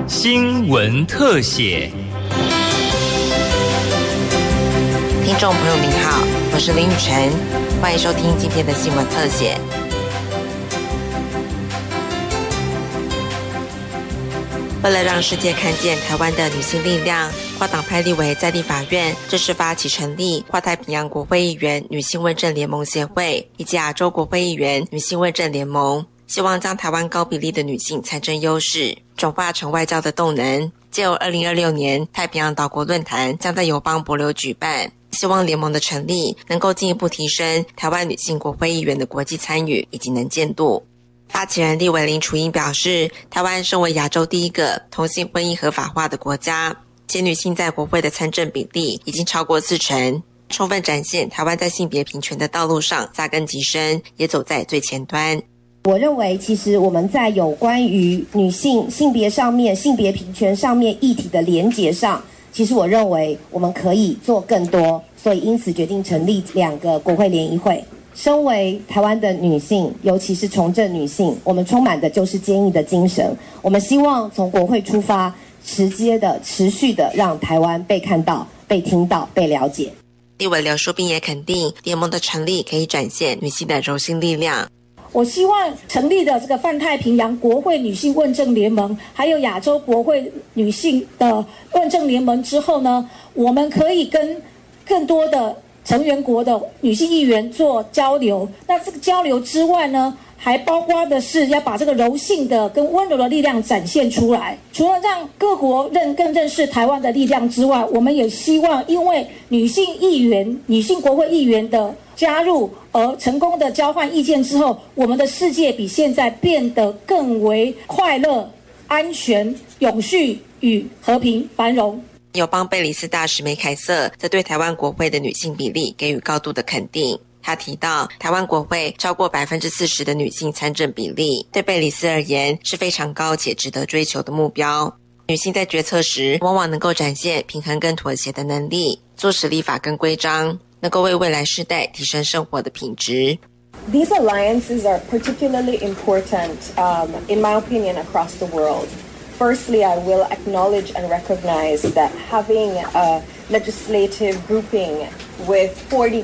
新闻特写。 听众朋友您好，我是林雨晨，欢迎收听今天的新闻特写。为了让世界看见台湾的女性力量，跨党派立委在立法院正式发起成立跨太平洋国会议员女性问政联盟协会以及亚洲国会议员女性问政联盟，希望将台湾高比例的女性参政优势转化成外交的动能。藉由2026年太平洋岛国论坛将在友邦帛琉举办，希望联盟的成立能够进一步提升台湾女性国会议员的国际参与以及能见度。发起人立委林楚英表示，台湾身为亚洲第一个同性婚姻合法化的国家，且女性在国会的参政比例已经超过40%，充分展现台湾在性别平权的道路上扎根极深，也走在最前端。 我认为其实我们在有关于女性性别上面、性别平权上面议题的连结上，其实我认为我们可以做更多，所以因此决定成立2个国会联谊会。身为台湾的女性，尤其是从政女性，我们充满的就是坚毅的精神。我们希望从国会出发，直接的、持续的让台湾被看到、被听到、被了解。 立委刘淑彬也肯定联盟的成立可以展现女性的柔性力量。 我希望成立的这个泛太平洋国会女性问政联盟，还有亚洲国会女性的问政联盟之后呢，我们可以跟更多的成员国的女性议员做交流。那这个交流之外呢，还包括的是要把这个柔性的跟温柔的力量展现出来。除了让各国更认识台湾的力量之外，我们也希望因为女性议员、女性国会议员的加入而成功的交换意见之后，我们的世界比现在变得更为快乐、安全、永续与和平繁荣。 友邦贝里斯大使梅凯瑟则对台湾国会的女性比例给予高度的肯定。他提到，台湾国会超过40%的女性参政比例，对贝里斯而言是非常高且值得追求的目标。女性在决策时往往能够展现平衡跟妥协的能力，做实立法跟规章，能够为未来世代提升生活的品质。 These alliances are particularly important, in my opinion, across the world. Firstly, I will acknowledge and recognize that having a legislative grouping with 40%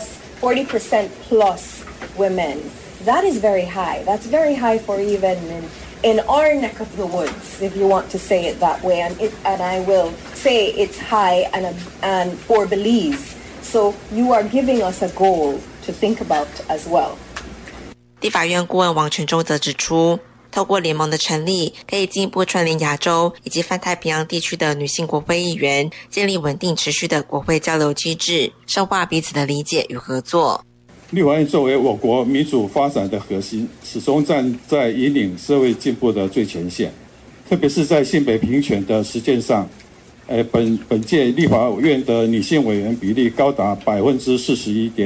plus women, that is very high. That's very high for even in our neck of the woods, if you want to say it that way. And I will say it's high and for Belize. So you are giving us a goal to think about as well. 立法院顾问王全忠则指出，透过联盟的成立，可以进一步串联亚洲以及泛太平洋地区的女性国会议员，建立稳定持续的国会交流机制，深化彼此的理解与合作。 立法院作为我国民主发展的核心，始终站在引领社会进步的最前线，特别是在性别平权的实践上，本届立法院的女性委员比例高达41.5%。